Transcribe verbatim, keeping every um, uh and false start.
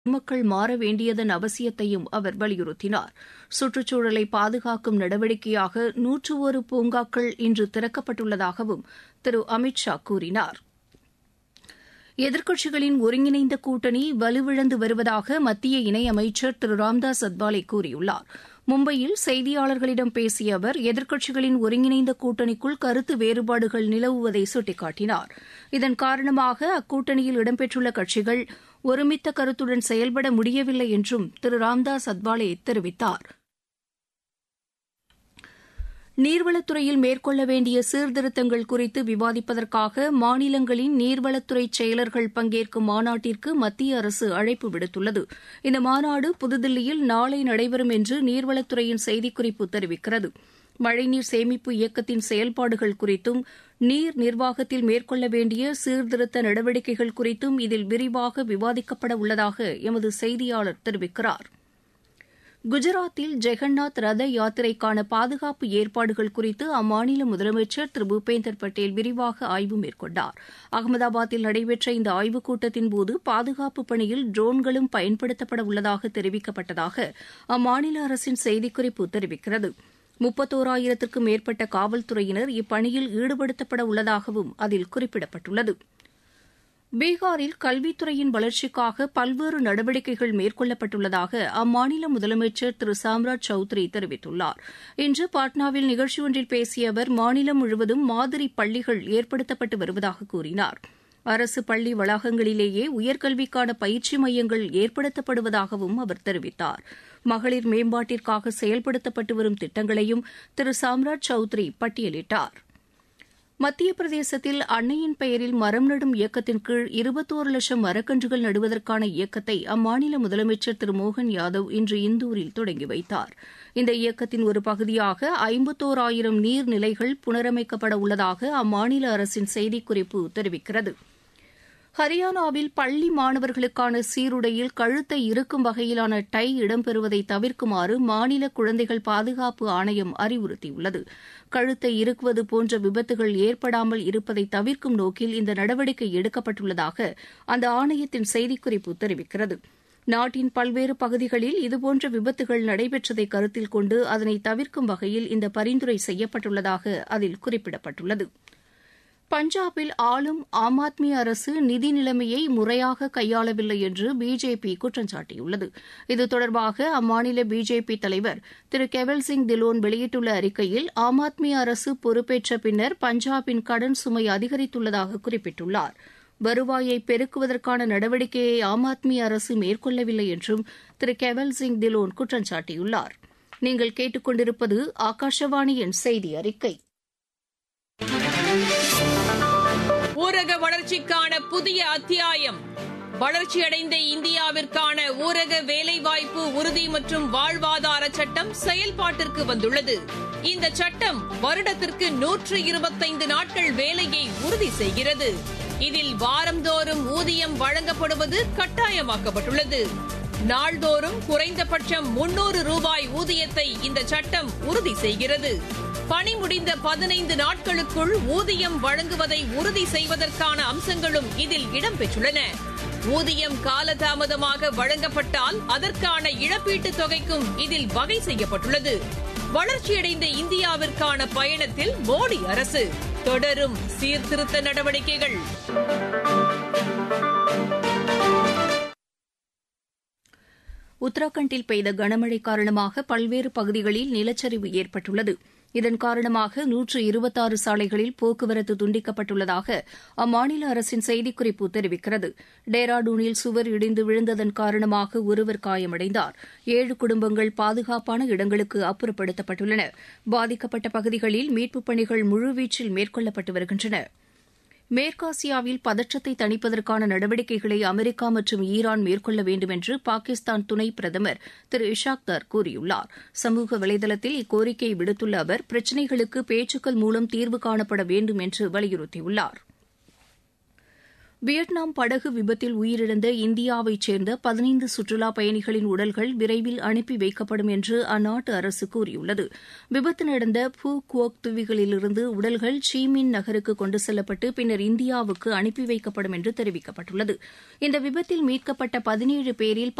மக்கள் மாற வேண்டியதன் அவசியத்தையும் அவர் வலியுறுத்தினார். சுற்றுச்சூழலை பாதுகாக்கும் நடவடிக்கையாக நூற்று ஒரு பூங்காக்கள் இன்று திறக்கப்பட்டுள்ளதாகவும் திரு அமித் ஷா கூறினார். எதிர்க்கட்சிகளின் ஒருங்கிணைந்த கூட்டணி வலுவிழந்து வருவதாக மத்திய இணையமைச்சர் திரு ராம்தாஸ் அத்வாலே கூறியுள்ளார். மும்பையில் செய்தியாளர்களிடம் பேசிய அவர் எதிர்க்கட்சிகளின் ஒருங்கிணைந்த கூட்டணிக்குள் கருத்து வேறுபாடுகள் நிலவுவதை சுட்டிக்காட்டினார். இதன் காரணமாக அக்கூட்டணியில் இடம்பெற்றுள்ள கட்சிகள் ஒருமித்த கருத்துடன் செயல்பட முடியவில்லை என்றும் திரு ராம்தாஸ் அத்வாலே தெரிவித்தார். நீர்வளத்துறையில் மேற்கொள்ள வேண்டிய சீர்திருத்தங்கள் குறித்து விவாதிப்பதற்காக மாநிலங்களின் நீர்வளத்துறை செயலர்கள் பங்கேற்கும் மாநாட்டிற்கு மத்திய அரசு அழைப்பு விடுத்துள்ளது. இந்த மாநாடு புதுதில்லியில் நாளை நடைபெறும் என்று நீர்வளத்துறையின் செய்திக்குறிப்பு தெரிவிக்கிறது. மழைநீர் சேமிப்பு இயக்கத்தின் செயல்பாடுகள் குறித்தும் நீர் நிர்வாகத்தில் மேற்கொள்ள வேண்டிய சீர்திருத்த நடவடிக்கைகள் குறித்தும் இதில் விரிவாக விவாதிக்கப்பட உள்ளதாக எமது செய்தியாளர் தெரிவிக்கிறார். குஜராத்தில் ஜெகநாத் ரத யாத்திரைக்கான பாதுகாப்பு ஏற்பாடுகள் குறித்து அம்மாநில முதலமைச்சர் திரு பூபேந்தர் பட்டேல் விரிவாக ஆய்வு மேற்கொண்டார். அகமதாபாத்தில் நடைபெற்ற இந்த ஆய்வுக் கூட்டத்தின்போது பாதுகாப்பு பணியில் ட்ரோன்களும் பயன்படுத்தப்பட உள்ளதாக தெரிவிக்கப்பட்டதாக அம்மாநில அரசின் செய்திக்குறிப்பு தெரிவிக்கிறது. முப்பத்தோராயிரத்திற்கும் மேற்பட்ட காவல்துறையினர் இப்பணியில் ஈடுபடுத்தப்பட உள்ளதாகவும் அதில் குறிப்பிடப்பட்டுள்ளது. பீகாரில் கல்வித்துறையின் வளர்ச்சிக்காக பல்வேறு நடவடிக்கைகள் மேற்கொள்ளப்பட்டுள்ளதாக அம்மாநில முதலமைச்சர் திரு சாம்ராஜ் சௌத்ரி தெரிவித்துள்ளார். இன்று பாட்னாவில் நிகழ்ச்சி ஒன்றில் பேசிய அவர் மாநிலம் முழுவதும் மாதிரி பள்ளிகள் ஏற்படுத்தப்பட்டு வருவதாக கூறினார். அரசு பள்ளி வளாகங்களிலேயே உயர்கல்விக்கான பயிற்சி மையங்கள் ஏற்படுத்தப்படுவதாகவும் அவர் தெரிவித்தார். மகளிர் மேம்பாட்டிற்காக செயல்படுத்தப்பட்டு வரும் திட்டங்களையும் திரு சாம்ராஜ் சௌத்ரி பட்டியலிட்டார். மத்திய பிரதேசத்தில் அன்னையின் பெயரில் மரம் நடும் இயக்கத்தின் கீழ் இருபத்தோரு லட்சம் மரக்கன்றுகள் நடுவதற்கான இயக்கத்தை அம்மாநில முதலமைச்சர் திரு மோகன் யாதவ் இன்று இந்தூரில் தொடங்கி வைத்தார். இந்த இயக்கத்தின் ஒரு பகுதியாக ஐம்பத்தோராயிரம் நீர்நிலைகள் புனரமைக்கப்பட உள்ளதாக அம்மாநில அரசின் செய்திக்குறிப்பு தெரிவிக்கிறது. ஹரியானாவில் பள்ளி மாணவர்களுக்கான சீருடையில் கழுத்தை இறுக்கும் வகையிலான டை இடம்பெறுவதை தவிர்க்குமாறு மாநில குழந்தைகள் பாதுகாப்பு ஆணையம் அறிவுறுத்தியுள்ளது. கழுத்தை இறுக்குவது போன்ற விபத்துகள் ஏற்படாமல் இருப்பதை தவிர்க்கும் நோக்கில் இந்த நடவடிக்கை எடுக்கப்பட்டுள்ளதாக அந்த ஆணையத்தின் செய்திக்குறிப்பு தெரிவிக்கிறது. நாட்டின் பல்வேறு பகுதிகளில் இதுபோன்ற விபத்துகள் நடைபெற்றதை கருத்தில் கொண்டு அதனை தவிர்க்கும் வகையில் இந்த பரிந்துரை செய்யப்பட்டுள்ளதாக அதில் குறிப்பிடப்பட்டுள்ளது. பஞ்சாபில் ஆளும் ஆம் ஆத்மி அரசு நிதி நிலைமையை முறையாக கையாளவில்லை என்று பிஜேபி குற்றம் சாட்டியுள்ளது. இது தொடர்பாக அம்மாநில பிஜேபி தலைவர் திரு கெவல் சிங் திலோன் வெளியிட்டுள்ள அறிக்கையில் ஆம் ஆத்மி அரசு பொறுப்பேற்ற பின்னர் பஞ்சாபின் கடன் சுமை அதிகரித்துள்ளதாக குறிப்பிட்டுள்ளார். வருவாயை பெருக்குவதற்கான நடவடிக்கையை ஆம் ஆத்மி அரசு மேற்கொள்ளவில்லை என்றும் திரு கெவல் சிங் திலோன் குற்றம் சாட்டியுள்ளார். நீங்கள் கேட்டுக்கொண்டிருப்பது ஆகாஷவாணியின் செய்தி அறிக்கை. ஊரக வளர்ச்சிக்கான புதிய அத்தியாயம். வளர்ச்சியடைந்த இந்தியாவிற்கான ஊரக வேலைவாய்ப்பு உறுதி மற்றும் வாழ்வாதார சட்டம் செயல்பாட்டிற்கு வந்துள்ளது. இந்த சட்டம் வருடத்திற்கு நூற்று இருபத்தைந்து நாட்கள் வேலையை உறுதி செய்கிறது. இதில் வாரந்தோறும் ஊதியம் வழங்கப்படுவது கட்டாயமாக்கப்பட்டுள்ளது. நாள்தோறும் குறைந்தபட்சம் முன்னூறு ரூபாய் ஊதியத்தை இந்த சட்டம் உறுதி செய்கிறது. பணி முடிந்த பதினைந்து நாட்களுக்குள் ஊதியம் வழங்குவதை உறுதி செய்வதற்கான அம்சங்களும் இதில் இடம்பெற்றுள்ளன. ஊதியம் காலதாமதமாக வழங்கப்பட்டால் அதற்கான இழப்பீட்டுத் தொகைக்கும் இதில் வகை செய்யப்பட்டுள்ளது. வளர்ச்சியடைந்த இந்தியாவிற்கான பயணத்தில் மோடி அரசு தொடரும் சீர்திருத்த நடவடிக்கைகள். உத்தரகாண்டில் பெய்த கனமழை காரணமாக பல்வேறு பகுதிகளில் நிலச்சரிவு ஏற்பட்டுள்ளது. இதன் காரணமாக நூற்று இருபத்தாறு சாலைகளில் போக்குவரத்து துண்டிக்கப்பட்டுள்ளதாக அம்மாநில அரசின் செய்திக்குறிப்பு தெரிவிக்கிறது. டேராடூனில் சுவர் இடிந்து விழுந்ததன் காரணமாக ஒருவர் காயமடைந்தார். ஏழு குடும்பங்கள் பாதுகாப்பான இடங்களுக்கு அப்புறப்படுத்தப்பட்டுள்ளன. பாதிக்கப்பட்ட பகுதிகளில் மீட்புப் பணிகள் முழுவீச்சில் மேற்கொள்ளப்பட்டு வருகின்றன. மேற்காசியாவில் பதற்றத்தை தணிப்பதற்கான நடவடிக்கைகளை அமெரிக்கா மற்றும் ஈரான் மேற்கொள்ள வேண்டும் என்று பாகிஸ்தான் துணை பிரதமர் திரு இஷாக் தார் கூறியுள்ளார். சமூக வலைதளத்தில் இக்கோரிக்கையை விடுத்துள்ள அவர் பிரச்சினைகளுக்கு பேச்சுக்கள் மூலம் தீர்வு காணப்பட வேண்டும் என்று வலியுறுத்தியுள்ளார். வியட்நாம் படகு விபத்தில் உயிரிழந்த இந்தியாவைச் சேர்ந்த பதினைந்து சுற்றுலாப் பயணிகளின் உடல்கள் விரைவில் அனுப்பி வைக்கப்படும் என்று அந்நாட்டு அரசு கூறியுள்ளது. விபத்து நடந்த பூ குவோக் தீவுகளிலிருந்து உடல்கள் சீமின் நகருக்கு கொண்டு செல்லப்பட்டு பின்னர் இந்தியாவுக்கு அனுப்பி வைக்கப்படும் என்று தெரிவிக்கப்பட்டுள்ளது. இந்த விபத்தில் மீட்கப்பட்ட பதினேழு பேரில்